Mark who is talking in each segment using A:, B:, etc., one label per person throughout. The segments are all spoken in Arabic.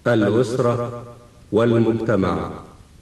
A: الأسرة والمجتمع.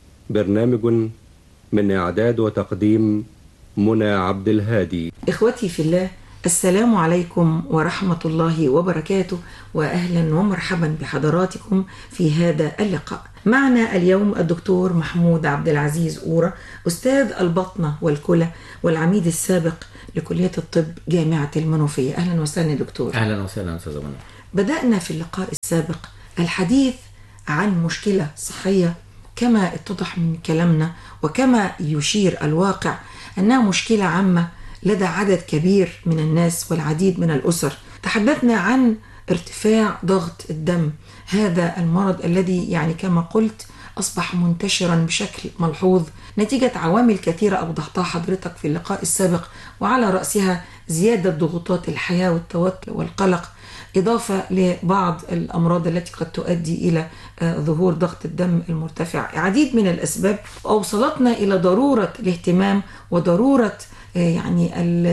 A: برنامج من إعداد وتقديم منى عبد الهادي.
B: إخوتي في الله، السلام عليكم ورحمة الله وبركاته، وأهلا ومرحبا بحضراتكم في هذا اللقاء. معنا اليوم الدكتور محمود عبد العزيز أورا، أستاذ البطنة والكلى والعميد السابق لكلية الطب جامعة المنوفية. أهلا وسهلا دكتور.
C: أهلا وسهلا أستاذ منى.
B: بدأنا في اللقاء السابق الحديث عن مشكلة صحية كما اتضح من كلامنا وكما يشير الواقع أنها مشكلة عامة لدى عدد كبير من الناس والعديد من الأسر. تحدثنا عن ارتفاع ضغط الدم، هذا المرض الذي يعني كما قلت أصبح منتشرا بشكل ملحوظ نتيجة عوامل كثيرة أوضحتها حضرتك في اللقاء السابق، وعلى رأسها زيادة ضغوطات الحياة والتوتر والقلق، إضافة لبعض الأمراض التي قد تؤدي إلى ظهور ضغط الدم المرتفع. عديد من الأسباب أوصلتنا إلى ضرورة الاهتمام وضرورة يعني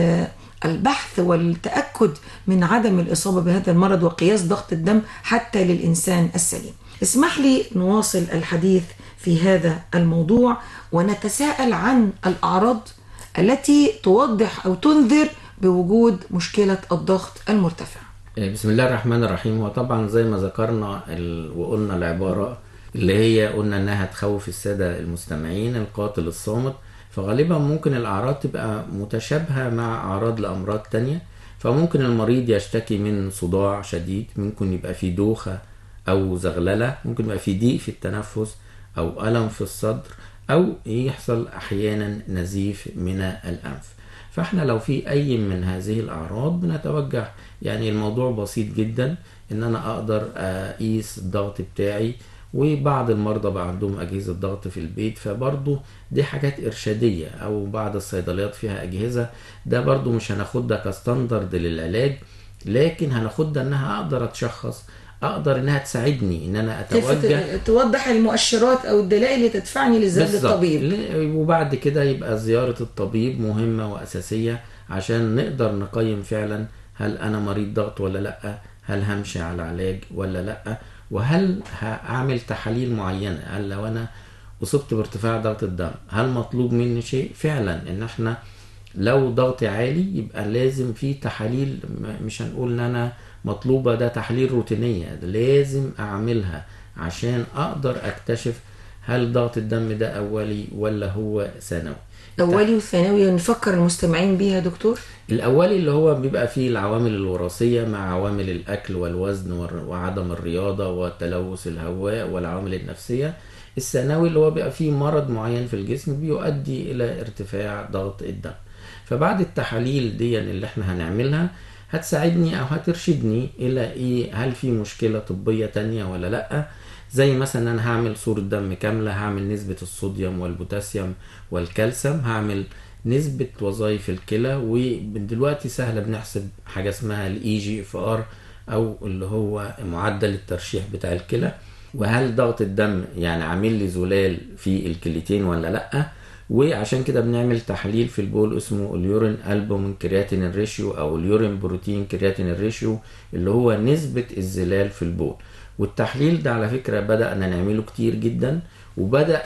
B: البحث والتأكد من عدم الإصابة بهذا المرض وقياس ضغط الدم حتى للإنسان السليم. اسمح لي نواصل الحديث في هذا الموضوع ونتساءل عن الأعراض التي توضح أو تنذر بوجود مشكلة الضغط المرتفع.
C: بسم الله الرحمن الرحيم. وطبعا زي ما ذكرنا وقلنا العبارة اللي هي قلنا انها تخوف السادة المستمعين، القاتل الصامت. فغالبا ممكن الأعراض تبقى متشابهة مع أعراض لأمراض تانية. فممكن المريض يشتكي من صداع شديد، ممكن يبقى في دوخة أو زغللة، ممكن يبقى في ضيق في التنفس أو ألم في الصدر، أو يحصل أحيانا نزيف من الأنف. فاحنا لو في أي من هذه الأعراض بنتوجه، يعني الموضوع بسيط جدا، إن أنا أقدر أقيس الضغط بتاعي. وبعض المرضى بقى عندهم أجهزة ضغط في البيت، فبرضو دي حاجات إرشادية، أو بعض الصيدليات فيها أجهزة. ده برضو مش هناخدها كستاندرد للعلاج، لكن هناخدها إنها أقدر أتشخص، أقدر إنها تساعدني إن أنا أتوجه،
B: توضح المؤشرات أو الدلائل اللي تدفعني لزيارة الطبيب.
C: وبعد كده يبقى زيارة الطبيب مهمة وأساسية عشان نقدر نقيم فعلا هل أنا مريض ضغط ولا لأ، هل همشي على علاج ولا لأ، وهل هعمل تحاليل معينة. هل لو أنا أصبت بارتفاع ضغط الدم هل مطلوب مني شيء فعلا؟ إن احنا لو ضغطي عالي يبقى لازم في تحاليل، مش هنقول إن أنا مطلوبة، ده تحاليل روتينية لازم أعملها عشان أقدر أكتشف هل ضغط الدم ده أولي ولا هو ثانوي.
B: أولي وثانوي نفكر المستمعين بيها دكتور.
C: الأولي اللي هو بيبقى فيه العوامل الوراثية مع عوامل الأكل والوزن وعدم الرياضة والتلوث الهواء والعوامل النفسية. الثانوي اللي هو بيبقى فيه مرض معين في الجسم بيؤدي إلى ارتفاع ضغط الدم. فبعد التحاليل دي اللي احنا هنعملها هتساعدني أو هترشدني إلى إيه، هل في مشكلة طبية تانية ولا لأ. زي مثلا أنا هعمل صورة دم كاملة، هعمل نسبة الصوديوم والبوتاسيوم والكالسيوم، هعمل نسبة وظائف الكلى. ودلوقتي سهلة بنحسب حاجة اسمها الEGFR أو اللي هو معدل الترشيح بتاع الكلى، وهل ضغط الدم يعني عامل لي زلال في الكليتين ولا لأ. وعشان كده بنعمل تحليل في البول اسمه اليورين ألبومين كرياتين ريشيو أو اليورين بروتين كرياتين ريشيو، اللي هو نسبة الزلال في البول. والتحليل ده على فكرة بدأنا نعمله كتير جدا، وبدأ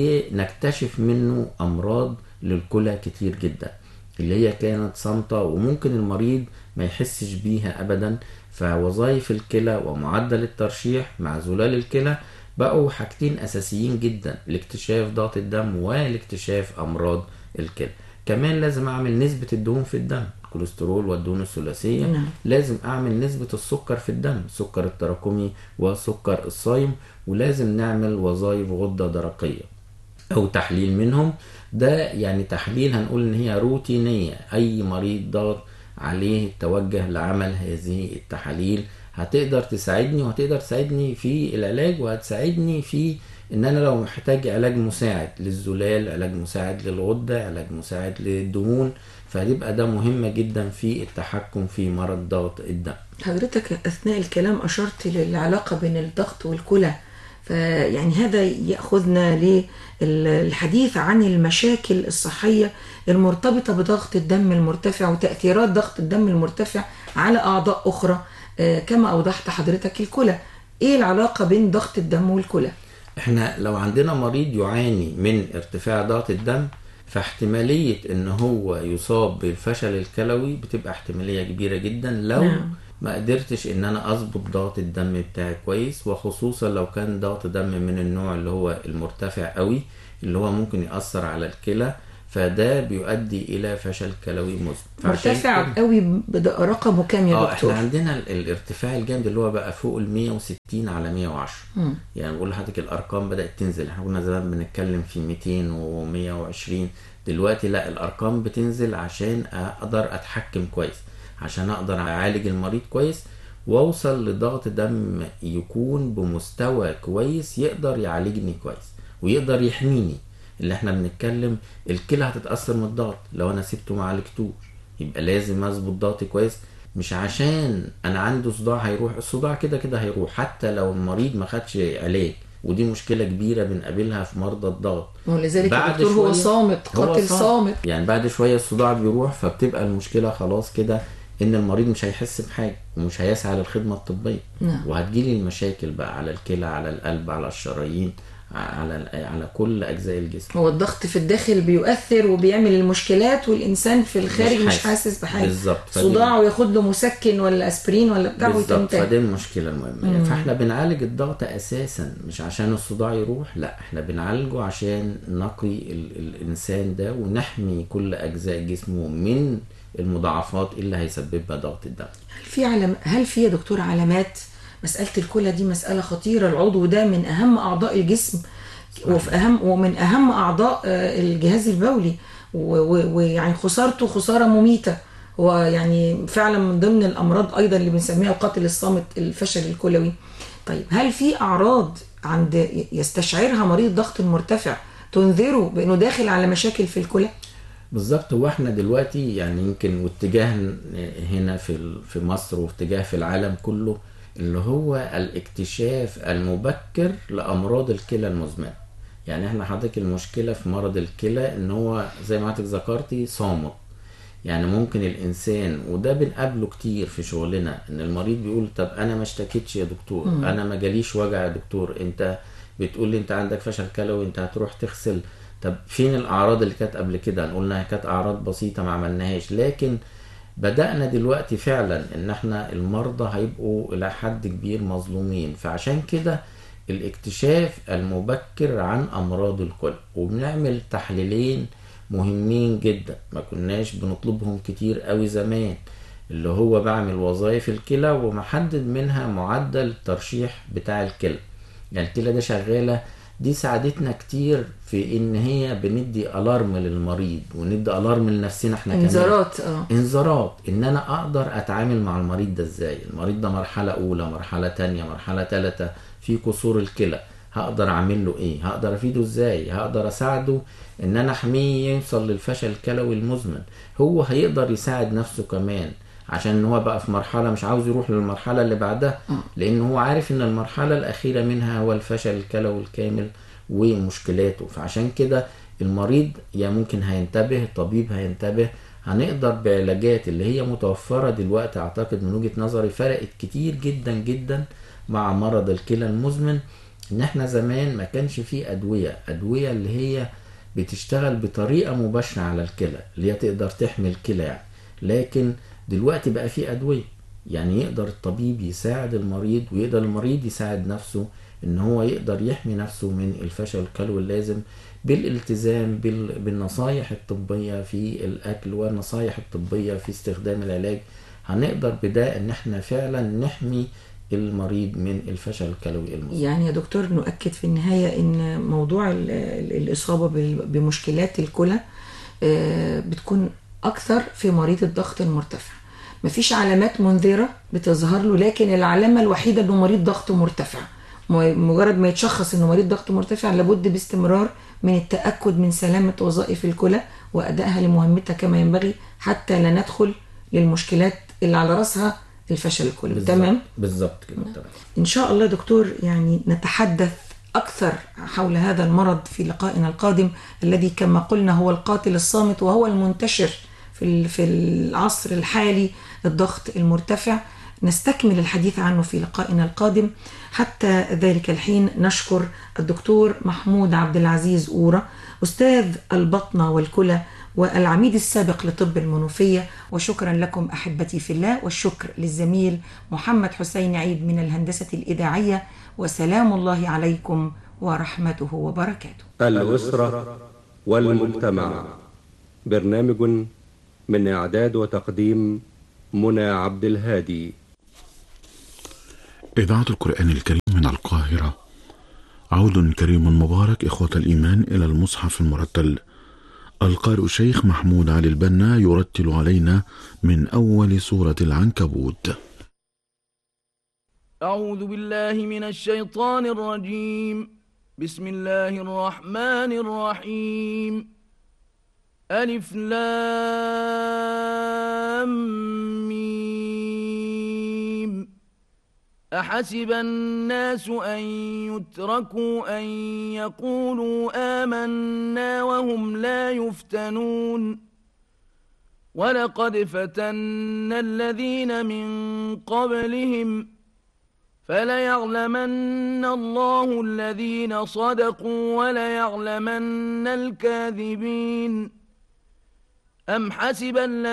C: نكتشف منه أمراض للكلى كتير جدا اللي هي كانت صامتة وممكن المريض ما يحسش بيها أبدا. فوظائف الكلى ومعدل الترشيح مع زلال الكلى بقوا حاجتين أساسيين جدا لاكتشاف ضغط الدم ولاكتشاف أمراض الكلى. كمان لازم أعمل نسبة الدهون في الدم، الكوليسترول والدهون الثلاثية. لازم أعمل نسبة السكر في الدم، السكر التراكمي والسكر الصايم. ولازم نعمل وظائف غدة درقية أو تحليل منهم. ده يعني تحليل هنقول إن هي روتينية، أي مريض ضغط عليه التوجه لعمل هذه التحاليل. هتقدر تساعدني وهتقدر تساعدني في العلاج، وهتساعدني في ان انا لو محتاج علاج مساعد للزلال، علاج مساعد للغدة، علاج مساعد للدهون، فهيبقى ده مهم جدا في التحكم في مرض ضغط الدم.
B: حضرتك اثناء الكلام اشرت للعلاقة بين الضغط والكلى، فيعني هذا يأخذنا للحديث عن المشاكل الصحية المرتبطة بضغط الدم المرتفع وتأثيرات ضغط الدم المرتفع على أعضاء أخرى. كما أوضحت حضرتك الكلى ايه العلاقة بين ضغط الدم والكلى؟
C: احنا لو عندنا مريض يعاني من ارتفاع ضغط الدم، فاحتمالية ان هو يصاب بالفشل الكلوي بتبقى احتمالية كبيرة جدا لو
B: نعم.
C: ما قدرتش ان انا اظبط ضغط الدم بتاعي كويس، وخصوصا لو كان ضغط دم من النوع اللي هو المرتفع قوي اللي هو ممكن يأثر على الكلى، فده بيؤدي الى فشل كلوي مزمن.
B: مرتفع قوي رقمه كام يا دكتور؟
C: احنا عندنا الارتفاع الجامد اللي هو بقى فوق ال 160 على 110. يعني بقول لحضرتك الارقام بدأت تنزل. احنا كنا زمان بنتكلم في 200 و120، دلوقتي لا، الارقام بتنزل عشان اقدر اتحكم كويس، عشان اقدر اعالج المريض كويس واوصل لضغط دم يكون بمستوى كويس يقدر يعالجني كويس ويقدر يحميني. اللي احنا بنتكلم الكلى هتتأثر من الضغط لو انا سبته ما عالجتوش، يبقى لازم اظبط ضغطي كويس. مش عشان انا عنده صداع هيروح، الصداع كده كده هيروح حتى لو المريض ما خدش علاج، ودي مشكلة كبيرة بنقابلها في مرضى الضغط.
B: ولذلك الدكتور هو صامت، قاتل صامت.
C: يعني بعد شوية الصداع بيروح، فبتبقى المشكلة خلاص كده ان المريض مش هيحس بحاجة ومش هيسعى للخدمة الطبية. وهتجيلي المشاكل بقى على الكلى، على القلب، على الشرايين، على كل اجزاء الجسم.
B: هو الضغط في الداخل بيؤثر وبيعمل المشكلات، والانسان في الخارج مش حاسس بحاجه.
C: بالظبط.
B: صداع وياخد له مسكن ولا اسبرين ولا بتاع
C: بالظبط. فدي المشكله المهمه. فاحنا بنعالج الضغط اساسا مش عشان الصداع يروح، لا، احنا بنعالجه عشان نقي الانسان ده ونحمي كل اجزاء جسمه من المضاعفات اللي هيسببها ضغط الدم.
B: هل في يا دكتور علامات؟ مسألة الكلى دي مسألة خطيرة. العضو ده من أهم أعضاء الجسم ومن أهم أعضاء الجهاز البولي، ويعني خسارته خسارة مميتة. ويعني فعلا من ضمن الأمراض أيضا اللي بنسميها القاتل الصامت الفشل الكلوي. طيب هل في أعراض يستشعرها مريض الضغط المرتفع تنذره بأنه داخل على مشاكل في الكلى؟
C: بالظبط. هو احنا دلوقتي يعني يمكن واتجاه هنا في مصر واتجاه في العالم كله اللي هو الاكتشاف المبكر لأمراض الكلى المزمنة. يعني احنا حضرتك المشكلة في مرض الكلى ان هو زي ما حضرتك ذكرتي صامت. يعني ممكن الانسان، وده بنقابله كتير في شغلنا، ان المريض بيقول طب انا ما اشتكيتش يا دكتور، انا ما جاليش وجع يا دكتور، انت بتقول لي انت عندك فشل كلوي، انت هتروح تغسل، طب فين الاعراض اللي كانت قبل كده؟ نقول لها كانت اعراض بسيطة ما عملناهاش. لكن بدأنا دلوقتي فعلا ان احنا المرضى هيبقوا الى حد كبير مظلومين. فعشان كده الاكتشاف المبكر عن امراض الكلى، وبنعمل تحليلين مهمين جدا ما كناش بنطلبهم كتير قوي زمان، اللي هو بعمل وظائف الكلى ومحدد منها معدل ترشيح بتاع الكلى. يعني الكلى ده شغالة، دي ساعدتنا كتير في ان هي بندي الارم للمريض وندي الارم لنفسنا احنا كمان. انذارات ان انا اقدر اتعامل مع المريض ده ازاي. المريض ده مرحلة اولى، مرحلة تانية، مرحلة تالتة في كسور الكلى، هقدر اعمل له ايه؟ هقدر افيده ازاي؟ هقدر اساعده ان انا احميه يوصل للفشل الكلوي المزمن. هو هيقدر يساعد نفسه كمان، عشان هو بقى في مرحلة مش عاوز يروح للمرحلة اللي بعدها، لان هو عارف ان المرحلة الاخيرة منها هو الفشل الكلوي الكامل ومشكلاته. فعشان كده المريض يا ممكن هينتبه، الطبيب هينتبه، هنقدر بعلاجات اللي هي متوفرة دلوقتي. اعتقد من وجهة نظري فرقت كتير جدا جدا مع مرض الكلى المزمن. ان احنا زمان ما كانش فيه ادوية اللي هي بتشتغل بطريقة مباشرة على الكلى اللي هي تقدر تحمي الكلى يعني. لكن دلوقتي بقى فيه ادوية، يعني يقدر الطبيب يساعد المريض ويقدر المريض يساعد نفسه ان هو يقدر يحمي نفسه من الفشل الكلوي اللازم بالالتزام بالنصايح الطبية في الاكل والنصايح الطبية في استخدام العلاج. هنقدر بده ان احنا فعلا نحمي المريض من الفشل الكلوي المزمن.
B: يعني يا دكتور نؤكد في النهاية ان موضوع الإصابة بمشكلات الكلى بتكون أكثر في مريض الضغط المرتفع. مفيش علامات منذرة بتظهر له، لكن العلامة الوحيدة انه مريض ضغط مرتفع. مجرد ما يتشخص انه مريض ضغط مرتفع لابد باستمرار من التأكد من سلامة وظائف الكلى وأدائها لمهمتها كما ينبغي، حتى لا ندخل للمشكلات اللي على رأسها الفشل الكلوي. تمام؟
C: بالظبط كده. تمام.
B: إن شاء الله دكتور يعني نتحدث أكثر حول هذا المرض في لقائنا القادم، الذي كما قلنا هو القاتل الصامت وهو المنتشر في العصر الحالي، الضغط المرتفع. نستكمل الحديث عنه في لقائنا القادم. حتى ذلك الحين نشكر الدكتور محمود عبد العزيز أورا، أستاذ البطنة والكلى والعميد السابق لطب المنوفية. وشكرا لكم أحبتي في الله، والشكر للزميل محمد حسين عيد من الهندسة الإذاعية. وسلام الله عليكم ورحمته وبركاته.
A: الأسرة والمجتمع، برنامج من إعداد وتقديم منى عبد الهادي.
D: إذاعة القرآن الكريم من القاهرة. عود كريم مبارك إخوة الإيمان إلى المصحف المرتل. القارئ الشيخ محمود علي البنا يرتل علينا من أول سورة العنكبوت.
E: أعوذ بالله من الشيطان الرجيم. بسم الله الرحمن الرحيم. ألف لام ميم. أحسب الناس أن يتركوا أن يقولوا آمنا وهم لا يفتنون. ولقد فتنا الذين من قبلهم فليعلمن الله الذين صدقوا وليعلمن الكاذبين. أم حسب